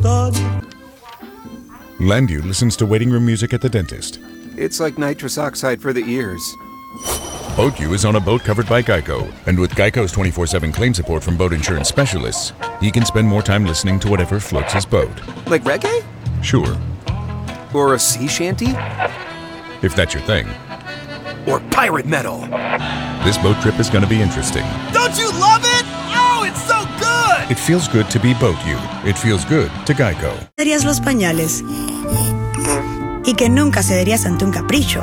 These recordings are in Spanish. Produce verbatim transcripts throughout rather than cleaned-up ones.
done. Landu listens to waiting room music at the dentist. It's like nitrous oxide for the ears. BoatU is on a boat covered by Geico, and with Geico's twenty-four seven claim support from boat insurance specialists, he can spend more time listening to whatever floats his boat. Like reggae? Sure. Or a sea shanty? If that's your thing. Or pirate metal? This boat trip is going to be interesting. Don't you love it? Oh, it's so good! It feels good to be BoatU. It feels good to Geico. Darías los pañales. Y que nunca cederías ante un capricho.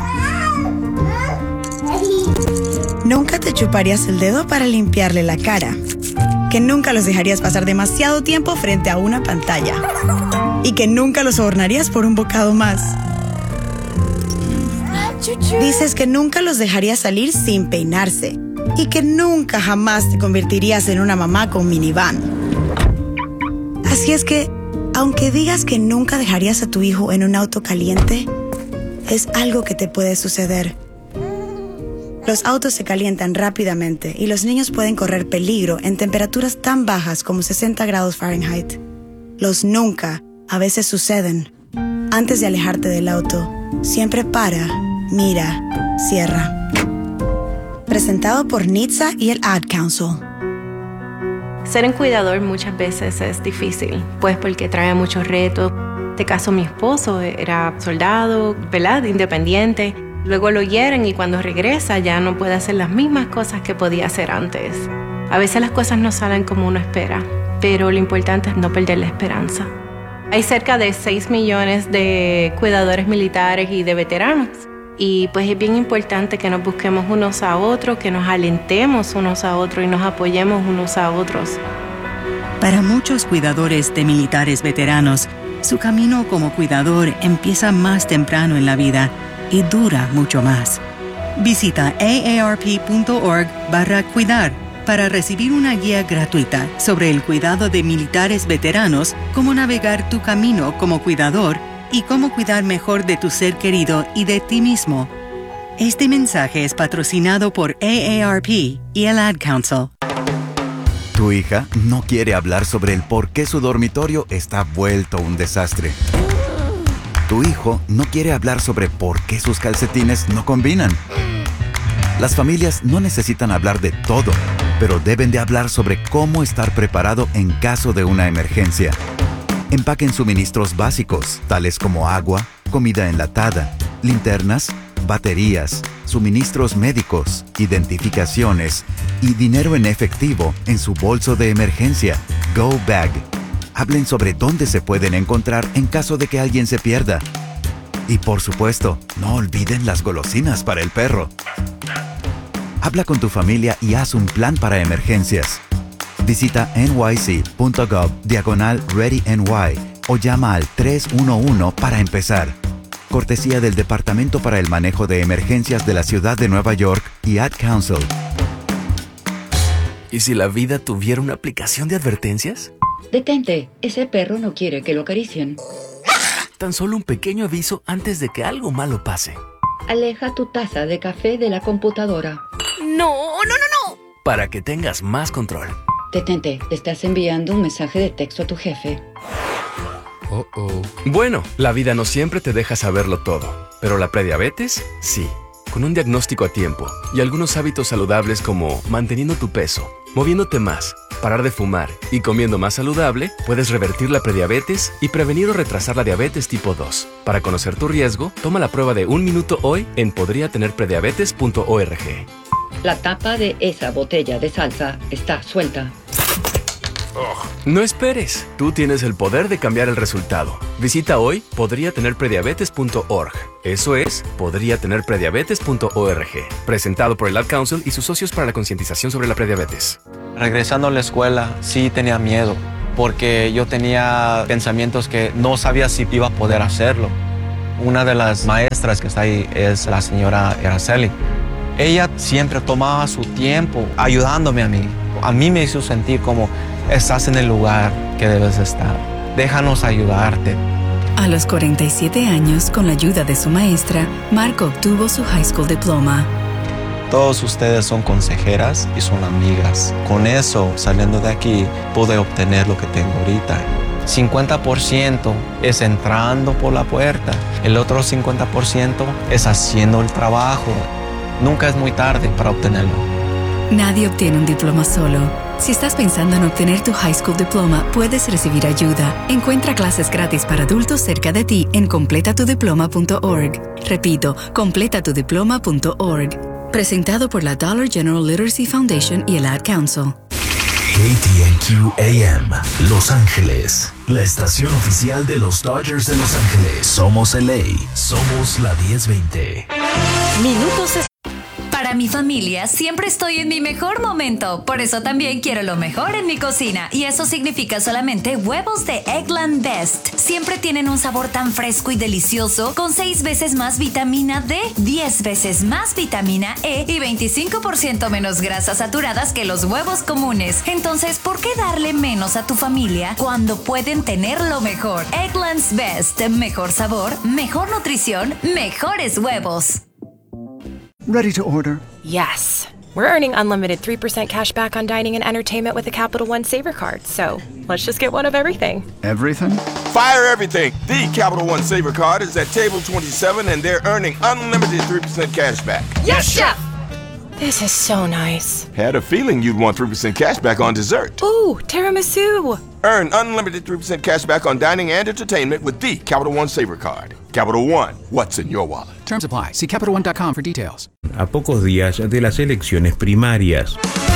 Nunca te chuparías el dedo para limpiarle la cara. Que nunca los dejarías pasar demasiado tiempo frente a una pantalla. Y que nunca los sobornarías por un bocado más. Dices que nunca los dejarías salir sin peinarse. Y que nunca jamás te convertirías en una mamá con minivan. Así es que, aunque digas que nunca dejarías a tu hijo en un auto caliente, es algo que te puede suceder. Los autos se calientan rápidamente y los niños pueden correr peligro en temperaturas tan bajas como sesenta grados Fahrenheit. Los nunca a veces suceden. Antes de alejarte del auto, siempre para, mira, cierra. Presentado por N H T S A y el Ad Council. Ser un cuidador muchas veces es difícil, pues porque trae muchos retos. En este caso, mi esposo era soldado, ¿verdad? Independiente. Luego lo hieren y cuando regresa ya no puede hacer las mismas cosas que podía hacer antes. A veces las cosas no salen como uno espera, pero lo importante es no perder la esperanza. Hay cerca de seis millones de cuidadores militares y de veteranos. Y pues es bien importante que nos busquemos unos a otros, que nos alentemos unos a otros y nos apoyemos unos a otros. Para muchos cuidadores de militares veteranos, su camino como cuidador empieza más temprano en la vida y dura mucho más. Visita aarp.org barra cuidar para recibir una guía gratuita sobre el cuidado de militares veteranos, cómo navegar tu camino como cuidador y cómo cuidar mejor de tu ser querido y de ti mismo. Este mensaje es patrocinado por A A R P y el Ad Council. Tu hija no quiere hablar sobre el por qué su dormitorio está vuelto un desastre. Tu hijo no quiere hablar sobre por qué sus calcetines no combinan. Las familias no necesitan hablar de todo, pero deben de hablar sobre cómo estar preparado en caso de una emergencia. Empaquen suministros básicos, tales como agua, comida enlatada, linternas, baterías, suministros médicos, identificaciones y dinero en efectivo en su bolso de emergencia, Go Bag. Hablen sobre dónde se pueden encontrar en caso de que alguien se pierda. Y por supuesto, no olviden las golosinas para el perro. Habla con tu familia y haz un plan para emergencias. Visita nyc.gov diagonal ReadyNY o llama al tres uno uno para empezar. Cortesía del Departamento para el Manejo de Emergencias de la Ciudad de Nueva York y Ad Council. ¿Y si la vida tuviera una aplicación de advertencias? Detente, ese perro no quiere que lo acaricien. Tan solo un pequeño aviso antes de que algo malo pase. Aleja tu taza de café de la computadora. No, no, no, no. Para que tengas más control. Detente, te estás enviando un mensaje de texto a tu jefe. Oh, oh. Bueno, la vida no siempre te deja saberlo todo, pero la prediabetes, sí. Con un diagnóstico a tiempo y algunos hábitos saludables como manteniendo tu peso, moviéndote más, parar de fumar y comiendo más saludable, puedes revertir la prediabetes y prevenir o retrasar la diabetes tipo dos. Para conocer tu riesgo, toma la prueba de un minuto hoy en podría tener prediabetes punto org. La tapa de esa botella de salsa está suelta. No esperes, tú tienes el poder de cambiar el resultado. Visita hoy podría tener prediabetes punto org. Eso es, podría tener prediabetes punto org. Presentado por el Ad Council y sus socios para la concientización sobre la prediabetes. Regresando a la escuela, sí tenía miedo, porque yo tenía pensamientos que no sabía si iba a poder hacerlo. Una de las maestras que está ahí es la señora Araceli. Ella siempre tomaba su tiempo ayudándome a mí. A mí me hizo sentir como estás en el lugar que debes estar. Déjanos ayudarte. A los cuarenta y siete años, con la ayuda de su maestra, Marco obtuvo su high school diploma. Todos ustedes son consejeras y son amigas. Con eso, saliendo de aquí, pude obtener lo que tengo ahorita. cincuenta por ciento es entrando por la puerta, el otro cincuenta por ciento es haciendo el trabajo. Nunca es muy tarde para obtenerlo. Nadie obtiene un diploma solo. Si estás pensando en obtener tu high school diploma, puedes recibir ayuda. Encuentra clases gratis para adultos cerca de ti en completa tu diploma punto org. Repito, completa tu diploma punto org. Presentado por la Dollar General Literacy Foundation y el Ad Council. K T N Q A M, Los Ángeles, la estación oficial de los Dodgers de Los Ángeles. Somos L A, somos la diez veinte. Minutos. Para mi familia siempre estoy en mi mejor momento, por eso también quiero lo mejor en mi cocina, y eso significa solamente huevos de Eggland Best. Siempre tienen un sabor tan fresco y delicioso, con seis veces más vitamina D, diez veces más vitamina E y veinticinco por ciento menos grasas saturadas que los huevos comunes. Entonces, ¿por qué darle menos a tu familia cuando pueden tener lo mejor? Eggland's Best, mejor sabor, mejor nutrición, mejores huevos. Ready to order? Yes. We're earning unlimited three percent cash back on dining and entertainment with the Capital One Saver Card, so let's just get one of everything. Everything? Fire everything! The Capital One Saver Card is at table twenty-seven and they're earning unlimited three percent cash back. Yes, Chef! This is so nice. Had a feeling you'd want three percent cash back on dessert. Ooh, tiramisu! Earn unlimited three percent cash back on dining and entertainment with the Capital One Saver Card. Capital One, what's in your wallet? Terms apply. See Capital One dot com for details. A pocos días de las elecciones primarias.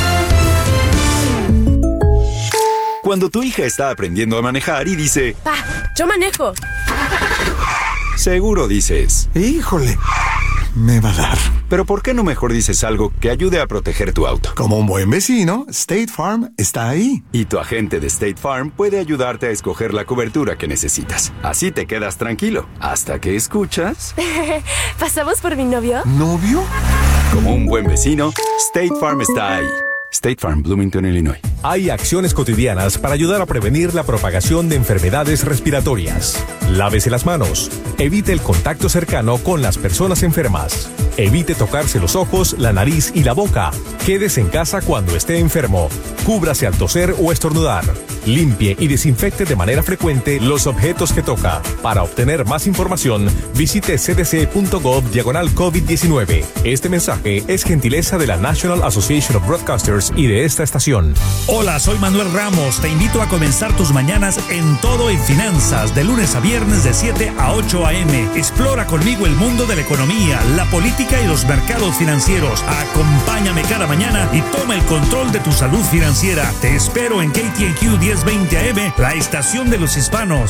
Cuando tu hija está aprendiendo a manejar y dice... Pa, yo manejo. Seguro dices... Híjole, me va a dar. Pero ¿por qué no mejor dices algo que ayude a proteger tu auto? Como un buen vecino, State Farm está ahí. Y tu agente de State Farm puede ayudarte a escoger la cobertura que necesitas. Así te quedas tranquilo, hasta que escuchas... ¿Pasamos por mi novio? ¿Novio? Como un buen vecino, State Farm está ahí. State Farm, Bloomington, Illinois. Hay acciones cotidianas para ayudar a prevenir la propagación de enfermedades respiratorias. Lávese las manos. Evite el contacto cercano con las personas enfermas. Evite tocarse los ojos, la nariz y la boca. Quédese en casa cuando esté enfermo. Cúbrase al toser o estornudar. Limpie y desinfecte de manera frecuente los objetos que toca. Para obtener más información, visite c d c punto gov diagonal COVID diecinueve. Este mensaje es gentileza de la National Association of Broadcasters y de esta estación. Hola, soy Manuel Ramos. Te invito a comenzar tus mañanas en Todo en Finanzas, de lunes a viernes de siete a ocho a eme. Explora conmigo el mundo de la economía, la política y los mercados financieros. Acompáñame cada mañana y toma el control de tu salud financiera. Te espero en K T N Q diez veinte A M, la estación de los hispanos.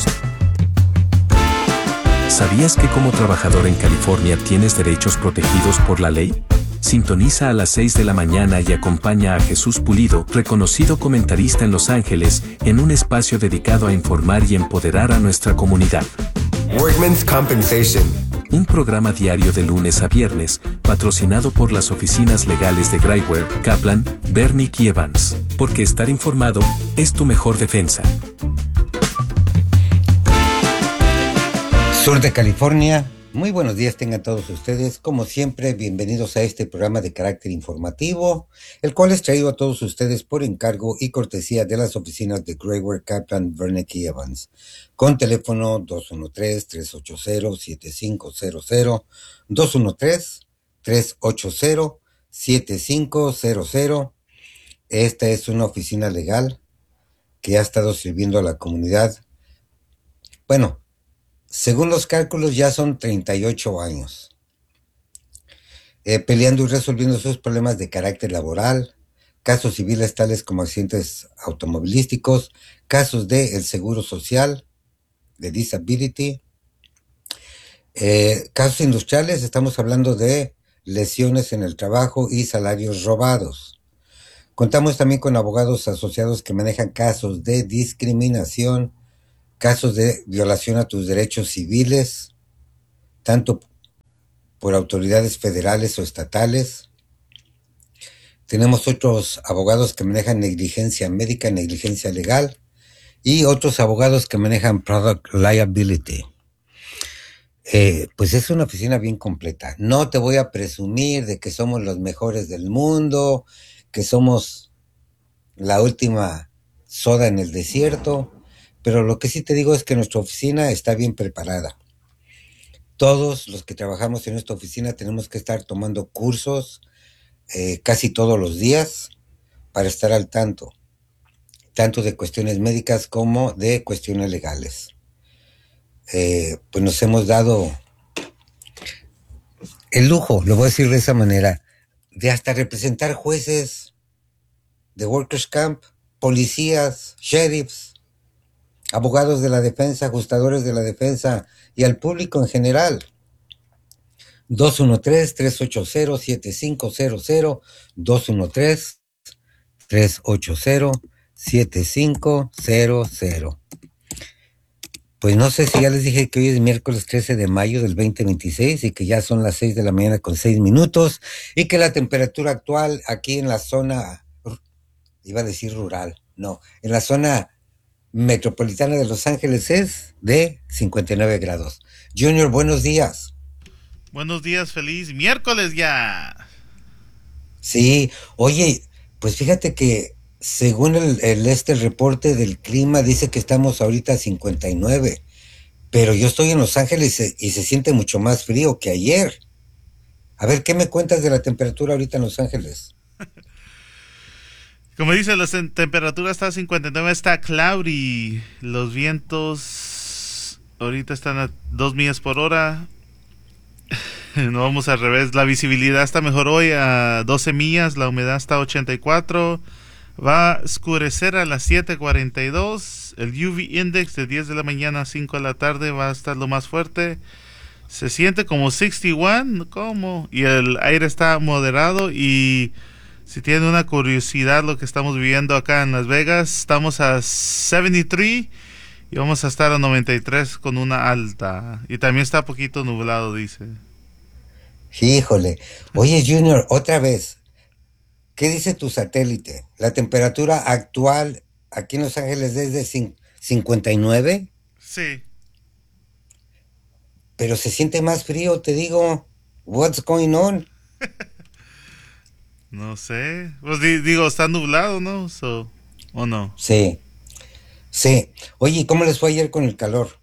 ¿Sabías que como trabajador en California tienes derechos protegidos por la ley? Sintoniza a las seis de la mañana y acompaña a Jesús Pulido, reconocido comentarista en Los Ángeles, en un espacio dedicado a informar y empoderar a nuestra comunidad. Workman's Compensation. Un programa diario de lunes a viernes, patrocinado por las oficinas legales de Graiwer, Kaplan, Bernick y Evans. Porque estar informado es tu mejor defensa. Sur de California, muy buenos días tengan todos ustedes. Como siempre, bienvenidos a este programa de carácter informativo, el cual es traído a todos ustedes por encargo y cortesía de las oficinas de Graiwer, Kaplan, Bernick y Evans, con teléfono dos uno tres, tres ocho cero, siete cinco cero cero, dos uno tres, tres ocho cero, siete cinco cero cero. Esta es una oficina legal que ha estado sirviendo a la comunidad. Bueno, según los cálculos ya son treinta y ocho años, eh, peleando y resolviendo sus problemas de carácter laboral, casos civiles tales como accidentes automovilísticos, casos de el seguro social, de disability, eh, casos industriales, estamos hablando de lesiones en el trabajo y salarios robados. Contamos también con abogados asociados que manejan casos de discriminación, casos de violación a tus derechos civiles, tanto por autoridades federales o estatales. Tenemos otros abogados que manejan negligencia médica, negligencia legal, y otros abogados que manejan product liability. Eh, pues es una oficina bien completa. No te voy a presumir de que somos los mejores del mundo, que somos la última soda en el desierto, pero lo que sí te digo es que nuestra oficina está bien preparada. Todos los que trabajamos en esta oficina tenemos que estar tomando cursos eh, casi todos los días para estar al tanto, tanto de cuestiones médicas como de cuestiones legales. Eh, pues nos hemos dado el lujo, lo voy a decir de esa manera, de hasta representar jueces de Workers' Camp, policías, sheriffs, abogados de la defensa, ajustadores de la defensa y al público en general. dos uno tres, tres ocho cero, siete cinco cero cero, dos uno tres, tres ocho cero, siete cinco cero cero. Pues no sé si ya les dije que hoy es miércoles trece de mayo del veinte veintiséis y que ya son las seis de la mañana con seis minutos y que la temperatura actual aquí en la zona, iba a decir rural, no, en la zona metropolitana de Los Ángeles es de cincuenta y nueve grados. Junior, buenos días. Buenos días, feliz miércoles ya. Sí, oye, pues fíjate que según el, el este reporte del clima dice que estamos ahorita a cincuenta y nueve, pero yo estoy en Los Ángeles y se, y se siente mucho más frío que ayer. A ver, ¿qué me cuentas de la temperatura ahorita en Los Ángeles? Como dice, la temperatura está a cincuenta y nueve, está cloudy, los vientos ahorita están a dos millas por hora. No, vamos al revés, la visibilidad está mejor hoy a doce millas, la humedad está a ochenta y cuatro. Va a oscurecer a las siete cuarenta y dos. El U V index de diez de la mañana a cinco de la tarde va a estar lo más fuerte. Se siente como sesenta y uno, ¿cómo? Y el aire está moderado. Y si tienen una curiosidad lo que estamos viviendo acá en Las Vegas, estamos a setenta y tres y vamos a estar a noventa y tres con una alta. Y también está poquito nublado, dice. Híjole. Oye, Junior, otra vez. ¿Qué dice tu satélite? ¿La temperatura actual aquí en Los Ángeles es de cincuenta y nueve? Sí. Pero se siente más frío, te digo. What's going on? No sé. Pues di- digo, está nublado, ¿no? So, ¿o no? Sí. Sí. Oye, ¿y cómo les fue ayer con el calor?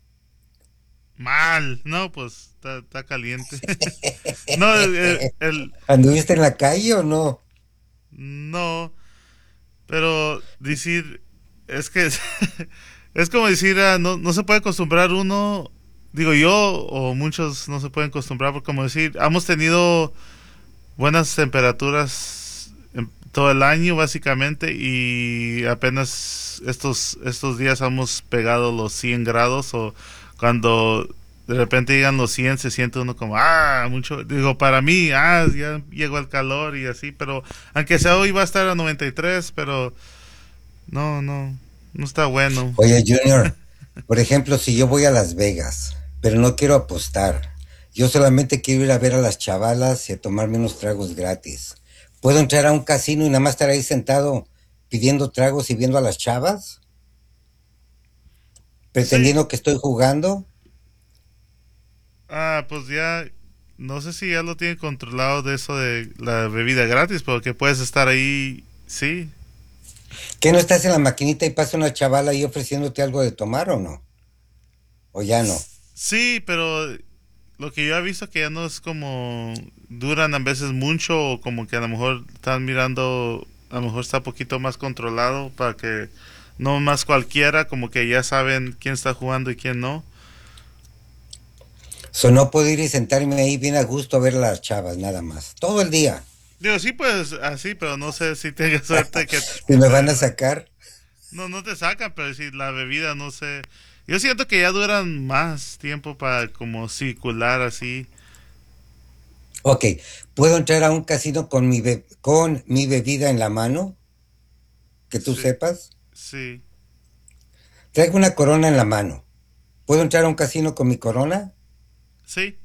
Mal. No, pues está, está caliente. No, el, el, el... ¿Anduviste en la calle o no? No, pero decir, es que es, es como decir, ah, no, no se puede acostumbrar uno, digo yo, o muchos no se pueden acostumbrar, porque como decir, hemos tenido buenas temperaturas en todo el año básicamente y apenas estos, estos días hemos pegado los cien grados o cuando de repente llegan los cien se siente uno como, ah, mucho, digo, para mí, ah, ya llegó el calor y así, pero aunque sea hoy va a estar a noventa y tres, pero no, no, no está bueno. Oye, Junior, por ejemplo, si yo voy a Las Vegas, pero no quiero apostar, yo solamente quiero ir a ver a las chavalas y a tomarme unos tragos gratis. ¿Puedo entrar a un casino y nada más estar ahí sentado pidiendo tragos y viendo a las chavas? ¿Pretendiendo sí. que estoy jugando? Ah, pues ya, no sé si ya lo tienen controlado de eso de la bebida gratis, porque puedes estar ahí, sí. ¿Qué no estás en la maquinita y pasa una chavala ahí ofreciéndote algo de tomar o no? ¿O ya no? Sí, pero lo que yo he visto que ya no es como, duran a veces mucho o como que a lo mejor están mirando, a lo mejor está un poquito más controlado para que no más cualquiera, como que ya saben quién está jugando y quién no. So, no puedo ir y sentarme ahí bien a gusto a ver a las chavas, nada más. Todo el día. Digo, sí, pues así, pero no sé si tengas suerte que... ¿Y me van a sacar? No, no te sacan, pero si la bebida, no sé. Yo siento que ya duran más tiempo para como circular así. Ok, ¿puedo entrar a un casino con mi, be- con mi bebida en la mano? Que tú sí. sepas. Sí. Traigo una corona en la mano. ¿Puedo entrar a un casino con mi corona? Sí.